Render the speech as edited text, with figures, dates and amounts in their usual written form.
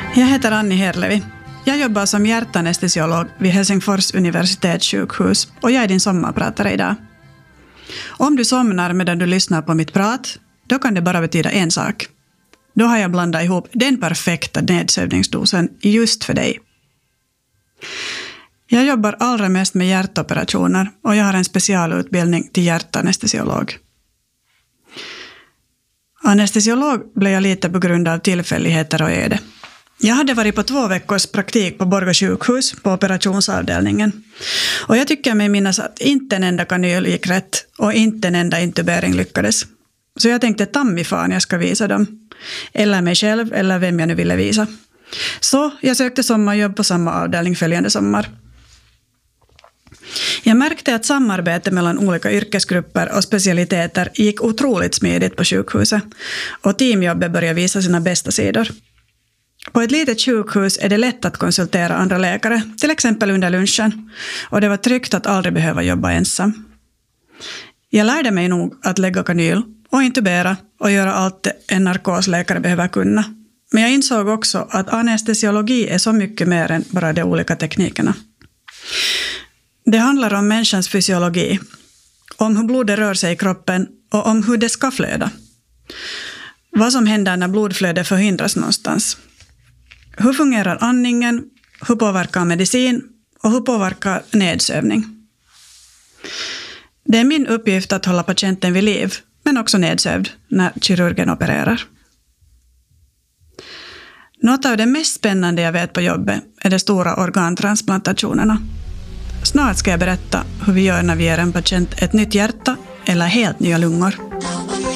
Jag heter Anni Herlevi. Jag jobbar som hjärtanestesiolog vid Helsingfors universitetssjukhus och jag är din sommarpratare idag. Om du somnar medan du lyssnar på mitt prat, då kan det bara betyda en sak. Då har jag blandat ihop den perfekta nedsövningsdosen just för dig. Jag jobbar allra mest med hjärtoperationer och jag har en specialutbildning till hjärtanestesiolog. Anestesiolog blev jag lite på grund av tillfälligheter och öde. Jag hade varit på 2 veckors praktik på Borgå sjukhus på operationsavdelningen. Och jag tycker mig minnas att inte en enda kanyl gick rätt och inte en enda intubering lyckades. Så jag tänkte tammifan jag ska visa dem. Eller mig själv eller vem jag nu ville visa. Så jag sökte sommarjobb på samma avdelning följande sommar. Jag märkte att samarbete mellan olika yrkesgrupper och specialiteter gick otroligt smidigt på sjukhuset. Och teamjobbet började visa sina bästa sidor. På ett litet sjukhus är det lätt att konsultera andra läkare, till exempel under lunchen. Och det var tryggt att aldrig behöva jobba ensam. Jag lärde mig nog att lägga kanyl och intubera och göra allt en narkosläkare behöver kunna. Men jag insåg också att anestesiologi är så mycket mer än bara de olika teknikerna. Det handlar om människans fysiologi, om hur blodet rör sig i kroppen och om hur det ska flöda. Vad som händer när blodflödet förhindras någonstans. Hur fungerar andningen, hur påverkar medicin och hur påverkar nedsövning. Det är min uppgift att hålla patienten vid liv, men också nedsövd när kirurgen opererar. Något av det mest spännande jag vet på jobbet är de stora organtransplantationerna. Snart ska jag berätta hur vi gör när vi ger en patient ett nytt hjärta eller helt nya lungor.